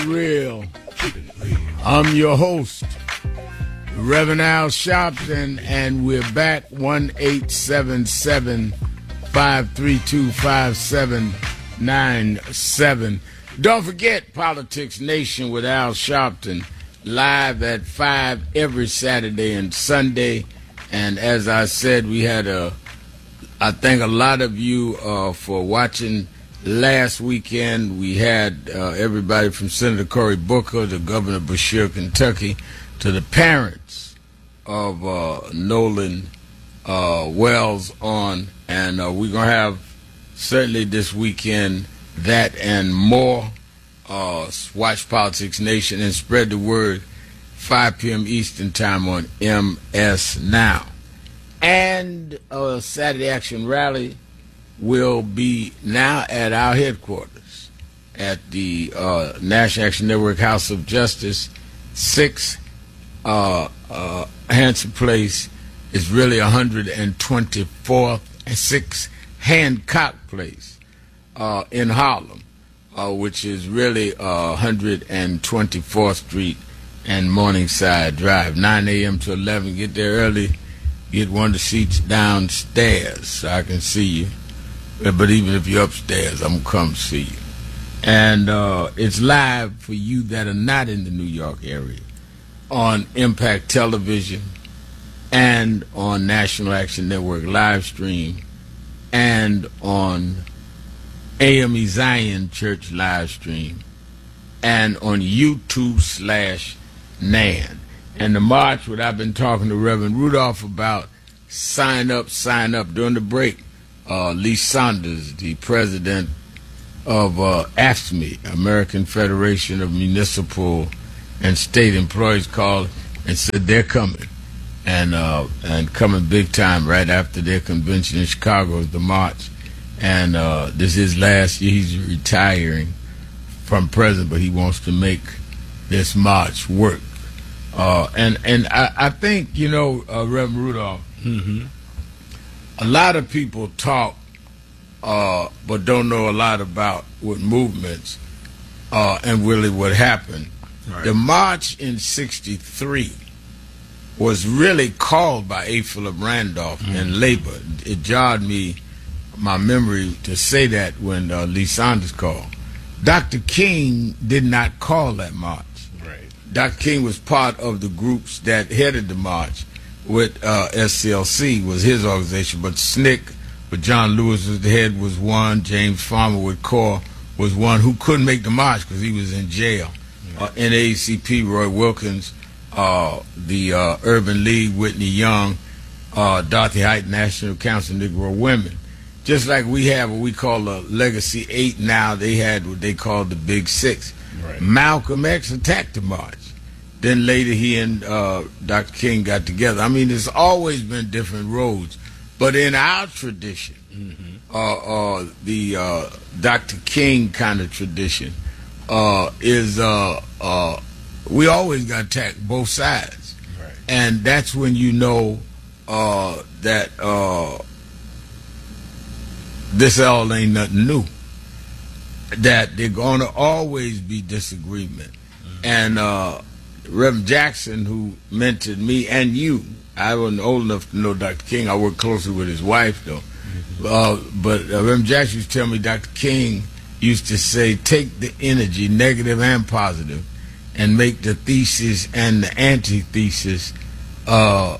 Real. I'm your host, Reverend Al Sharpton, and we're back 1-877-532-5797. Don't forget Politics Nation with Al Sharpton, live at 5 every Saturday and Sunday. And as I said, we had I thank a lot of you for watching last weekend. We had everybody from Senator Cory Booker to Governor Beshear, Kentucky, to the parents of Nolan Wells on. And we're going to have certainly this weekend that and more. Watch Politics Nation and spread the word. 5 p.m. Eastern Time on MS Now. And Saturday Action Rally will be now at our headquarters at the National Action Network House of Justice, 6 Hanson Place is really 124th and 6 Hancock Place in Harlem, which is really 124th Street and Morningside Drive, 9 a.m. to 11. Get there early. Get one of the seats downstairs so I can see you. But even if you're upstairs, I'm going to come see you. And it's live for you that are not in the New York area on Impact Television and on National Action Network live stream and on AME Zion Church live stream and on YouTube/NAN. And the march, what I've been talking to Reverend Rudolph about, sign up. During the break, Lee Saunders, the president of AFSCME, American Federation of Municipal and State Employees, called and said they're coming, and coming big time right after their convention in Chicago is the march. And this is his last year. He's retiring from president, but he wants to make this march work. And I think, Reverend Rudolph, a lot of people talk but don't know a lot about what movements and really what happened. Right. The march in 1963 was really called by A. Philip Randolph and Labor. It jarred my memory to say that when Lee Saunders called. Dr. King did not call that march. Dr. King was part of the groups that headed the march with SCLC, was his organization, but SNCC, with John Lewis as the head, was one. James Farmer with CORE was one who couldn't make the march because he was in jail. NAACP, Roy Wilkins, the Urban League, Whitney Young, Dorothy Height, National Council of Negro Women. Just like we have what we call the Legacy 8 now, they had what they called the Big Six. Right. Malcolm X attacked the march. Then later he and Dr. King got together. I mean, there's always been different roads. But in our tradition, the Dr. King kind of tradition is we always got attacked both sides. Right. And that's when you know that this all ain't nothing new. That they're going to always be disagreement. And Reverend Jackson, who mentored me and you, I wasn't old enough to know Dr. King. I worked closely with his wife, though. But Reverend Jackson used to tell me Dr. King used to say, take the energy, negative and positive, and make the thesis and the antithesis the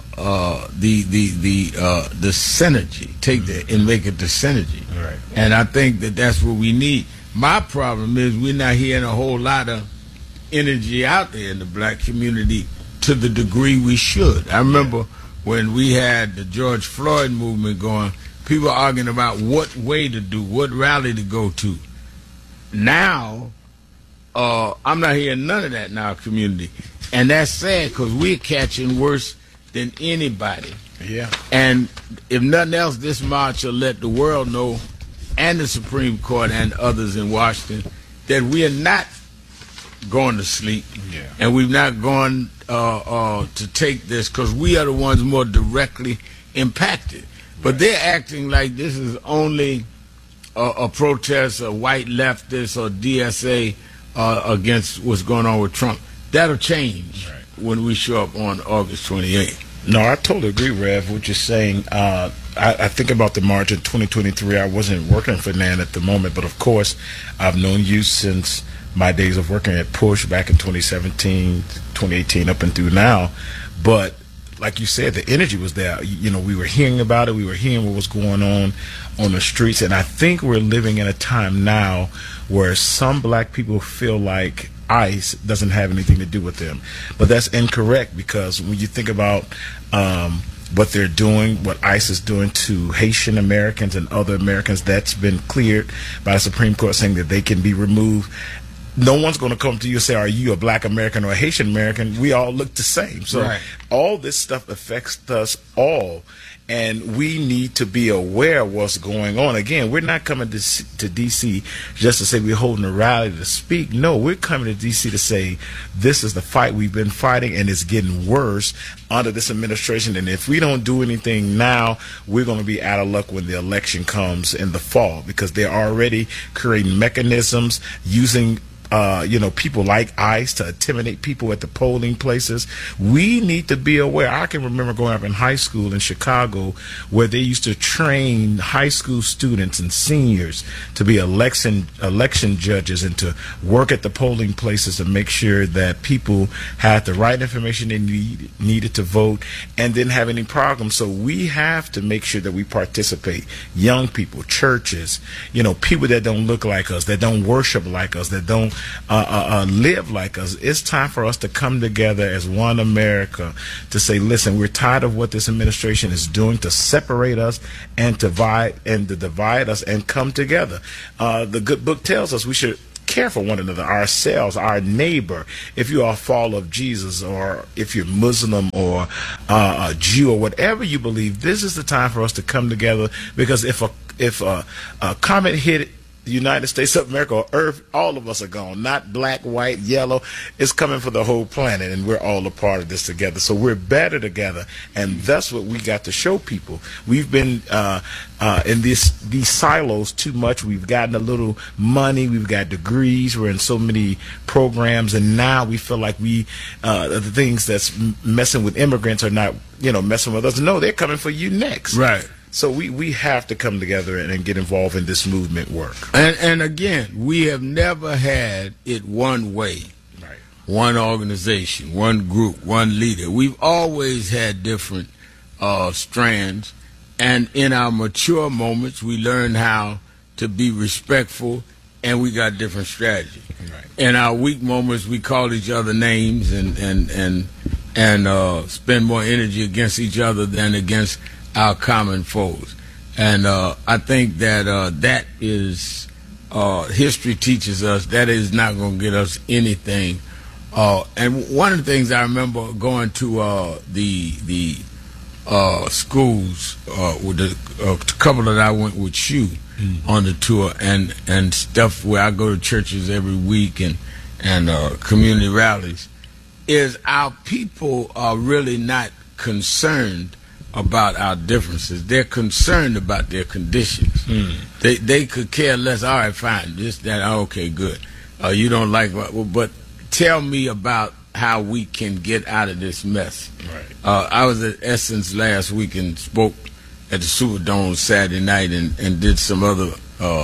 synergy. Take the and make it the synergy. Right. And I think that that's what we need. My problem is we're not hearing a whole lot of energy out there in the black community to the degree we should. I remember when we had the George Floyd movement going, people arguing about what way to do, what rally to go to. Now, I'm not hearing none of that in our community. And that's sad because we're catching worse than anybody. Yeah. And if nothing else, this march will let the world know, and the Supreme Court and others in Washington, that we are not going to sleep. Yeah. And we've not gone to take this because we are the ones more directly impacted. But they're acting like this is only a protest of white leftists or DSA against what's going on with Trump. That'll change when we show up on August 28th. No, I totally agree, Rev, what you're saying. I think about the March of 2023. I wasn't working for NAN at the moment, but of course, I've known you since my days of working at Push back in 2017, 2018, up and through now. But like you said, the energy was there. You know, we were hearing about it. We were hearing what was going on the streets. And I think we're living in a time now where some black people feel like ICE doesn't have anything to do with them. But that's incorrect, because when you think about what they're doing, what ICE is doing to Haitian Americans and other Americans, that's been cleared by the Supreme Court, saying that they can be removed. No one's going to come to you and say, are you a black American or a Haitian American? We all look the same. So all this stuff affects us all, and we need to be aware of what's going on. Again, we're not coming to D.C. just to say we're holding a rally to speak. No, we're coming to D.C. to say this is the fight we've been fighting, and it's getting worse under this administration. And if we don't do anything now, we're going to be out of luck when the election comes in the fall, because they're already creating mechanisms using people like ICE to intimidate people at the polling places. We need to be aware. I can remember growing up in high school in Chicago, where they used to train high school students and seniors to be election judges and to work at the polling places to make sure that people had the right information they needed to vote and didn't have any problems. So we have to make sure that we participate. Young people, churches, people that don't look like us, that don't worship like us, that don't live like us. It's time for us to come together as one America to say, listen, we're tired of what this administration is doing to separate us and to divide us, and come together. The good book tells us we should care for one another, ourselves, our neighbor. If you are a follower of Jesus, or if you're Muslim or a Jew or whatever you believe, this is the time for us to come together, because if a comet hit the United States of America or Earth, all of us are gone. Not black, white, yellow. It's coming for the whole planet, and we're all a part of this together. So we're better together, and that's what we got to show people. We've been in these silos too much. We've gotten a little money. We've got degrees. We're in so many programs, and now we feel like the things that's messing with immigrants are not, messing with us. No, they're coming for you next. Right. So we have to come together and get involved in this movement work. And again, we have never had it one way, one organization, one group, one leader. We've always had different strands, and in our mature moments, we learn how to be respectful, and we got different strategy. In our weak moments, we call each other names and spend more energy against each other than against our common foes. And I think that that is, history teaches us that is not going to get us anything. And one of the things I remember going to the schools with the couple that I went with you on the tour and stuff, where I go to churches every week and community rallies, is our people are really not concerned about our differences. They're concerned about their conditions. They could care less. All right, fine, this, that, okay, good. You don't like, but tell me about how we can get out of this mess. I was at Essence last week and spoke at the Superdome Saturday night and did some other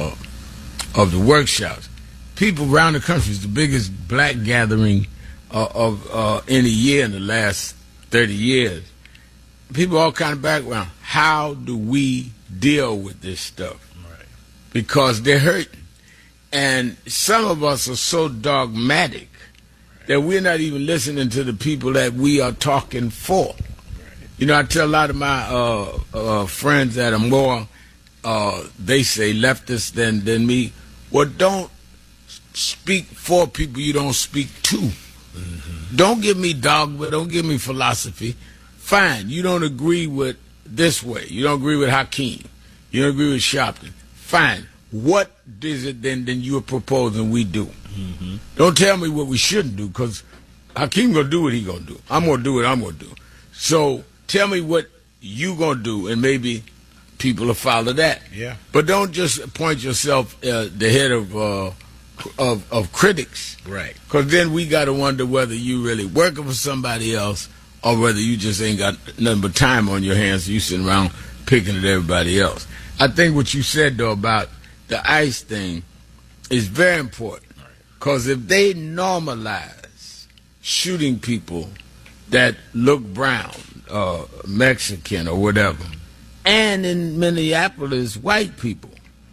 of the workshops. People around the country, it's the biggest black gathering of any year in the last 30 years. People all kind of background. How do we deal with this stuff? Because they're hurting. And some of us are so dogmatic that we're not even listening to the people that we are talking for. I tell a lot of my friends that are more, they say, leftists than me. Well, don't speak for people you don't speak to. Don't give me dogma. Don't give me philosophy. Fine, you don't agree with this way. You don't agree with Hakeem. You don't agree with Sharpton. Fine. What is it then you're proposing we do? Don't tell me what we shouldn't do, because Hakeem going to do what he going to do. I'm going to do what I'm going to do. So tell me what you going to do, and maybe people will follow that. Yeah. But don't just appoint yourself the head of of critics. Right. Because then we got to wonder whether you really working for somebody else or whether you just ain't got nothing but time on your hands. So you sitting around picking at everybody else. I think what you said, though, about the ICE thing is very important. Because if they normalize shooting people that look brown, Mexican or whatever, and in Minneapolis, white people,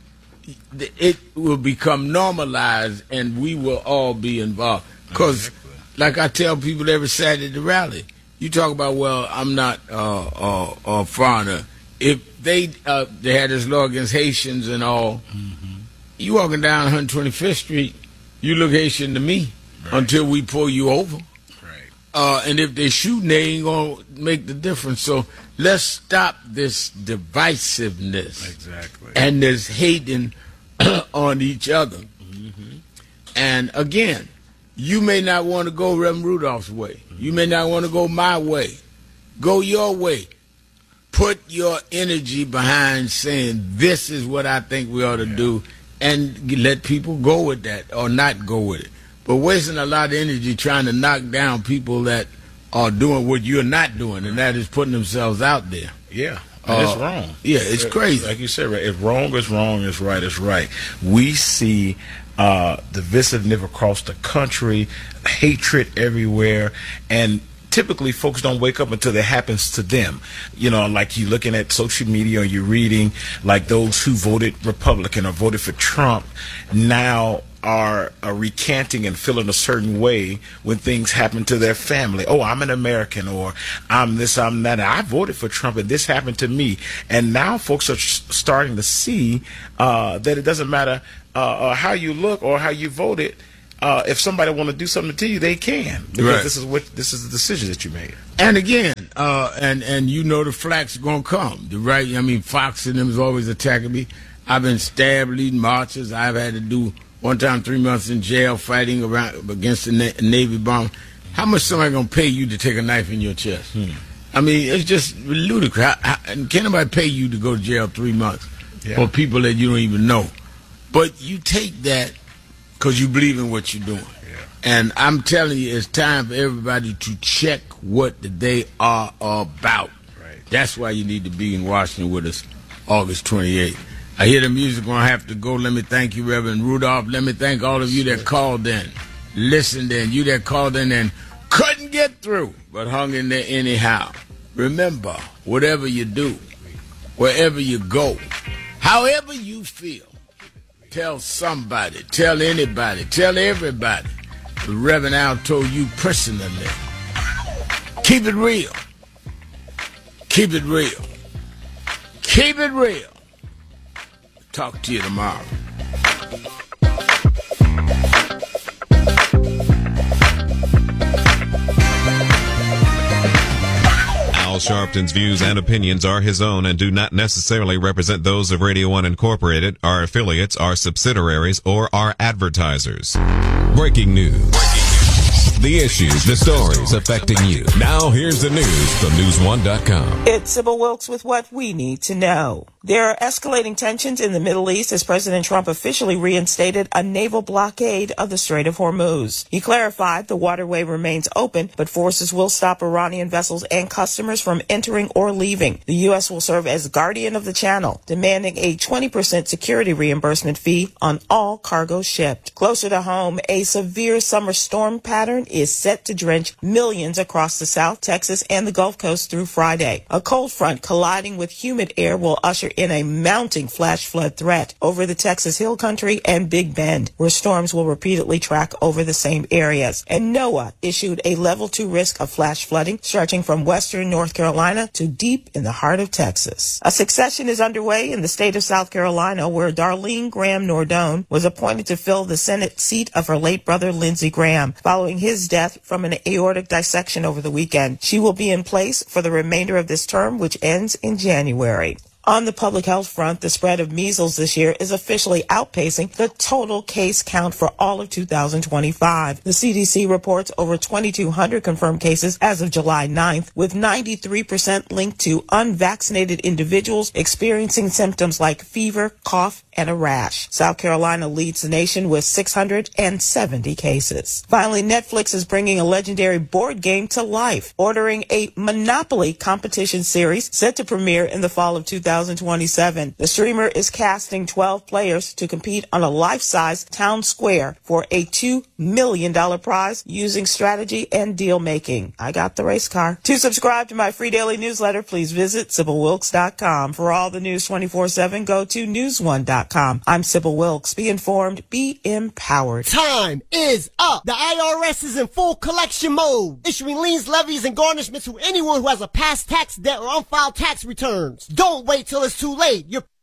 it will become normalized and we will all be involved. Because, like I tell people every Saturday at the rally, you talk about, well, I'm not a foreigner. If they had this law against Haitians and all, you walking down 125th Street, you look Haitian to me until we pull you over. And if they shooting, they ain't going to make the difference. So let's stop this divisiveness and this hating on each other. And again, you may not want to go Reverend Rudolph's way. You may not want to go my way. Go your way. Put your energy behind saying, this is what I think we ought to do, and let people go with that or not go with it. But wasting a lot of energy trying to knock down people that are doing what you're not doing, and that is putting themselves out there. Yeah, it's wrong. Yeah, it's crazy. Like you said, right? If wrong is wrong, is right is right. We see divisiveness across the country, hatred everywhere, and typically folks don't wake up until it happens to them. You know, like you looking at social media or you're reading, like those who voted Republican or voted for Trump now are recanting and feeling a certain way when things happen to their family. Oh, I'm an American, or I'm this, I'm that. I voted for Trump and this happened to me. And now folks are starting to see that it doesn't matter how you look or how you voted. If somebody want to do something to you, they can, because this is the decision that you made. And again, and you know the flack's gonna come. I mean, Fox and them is always attacking me. I've been stabbed leading marches. I've had to do one time 3 months in jail fighting around against the Navy bomb. How much somebody gonna pay you to take a knife in your chest? I mean, it's just ludicrous. And can't nobody pay you to go to jail 3 months for people that you don't even know? But you take that because you believe in what you're doing. And I'm telling you, it's time for everybody to check what they are about. That's why you need to be in Washington with us August 28th. I hear the music, going to have to go. Let me thank you, Reverend Rudolph. Let me thank all of you that called in, listened in, you that called in and couldn't get through, but hung in there anyhow. Remember, whatever you do, wherever you go, however you feel, tell somebody, tell anybody, tell everybody. The Reverend Al told you personally. Keep it real. Keep it real. Keep it real. Talk to you tomorrow. Al Sharpton's views and opinions are his own and do not necessarily represent those of Radio 1 Incorporated, our affiliates, our subsidiaries, or our advertisers. Breaking news. The issues, the stories affecting you. Now here's the news from News1.com. It's Sybil Wilkes with what we need to know. There are escalating tensions in the Middle East as President Trump officially reinstated a naval blockade of the Strait of Hormuz. He clarified the waterway remains open, but forces will stop Iranian vessels and customers from entering or leaving. The U.S. will serve as guardian of the channel, demanding a 20% security reimbursement fee on all cargo shipped. Closer to home, a severe summer storm pattern is set to drench millions across the South, Texas, and the Gulf Coast through Friday. A cold front colliding with humid air will usher in a mounting flash flood threat over the Texas Hill Country and Big Bend, where storms will repeatedly track over the same areas. And NOAA issued a level 2 risk of flash flooding stretching from western North Carolina to deep in the heart of Texas. A succession is underway in the state of South Carolina, where Darlene Graham Nordone was appointed to fill the Senate seat of her late brother Lindsey Graham, following his death from an aortic dissection over the weekend. She will be in place for the remainder of this term, which ends in January. On the public health front, the spread of measles this year is officially outpacing the total case count for all of 2025. The CDC reports over 2,200 confirmed cases as of July 9th, with 93% linked to unvaccinated individuals experiencing symptoms like fever, cough, and a rash. South Carolina leads the nation with 670 cases. Finally, Netflix is bringing a legendary board game to life, ordering a Monopoly competition series set to premiere in the fall of 2027. The streamer is casting 12 players to compete on a life-size town square for a $2 million prize using strategy and deal making. I got the race car. To subscribe to my free daily newsletter, please visit SibylWilkes.com. For all the news 24/7, go to newsone.com. I'm Sybil Wilkes. Be informed, be empowered. Time is up. The IRS is in full collection mode, issuing liens, levies, and garnishments to anyone who has a past tax debt or unfiled tax returns. Don't wait till it's too late. Your